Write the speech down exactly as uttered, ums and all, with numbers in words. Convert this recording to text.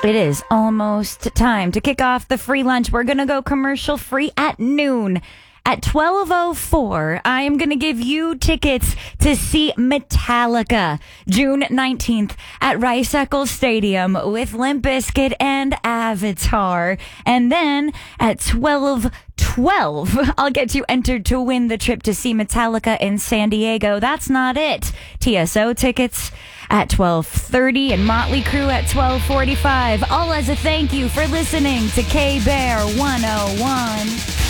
It is almost time to kick off the free lunch. We're going to go commercial free at noon. At twelve oh four, I am going to give you tickets to see Metallica June nineteenth at Rice Eccles Stadium with Limp Bizkit and Avatar. And then at twelve twelve, I'll get you entered to win the trip to see Metallica in San Diego. That's not it. T S O tickets at twelve thirty and Motley Crue at twelve forty-five. All as a thank you for listening to K-Bear one oh one.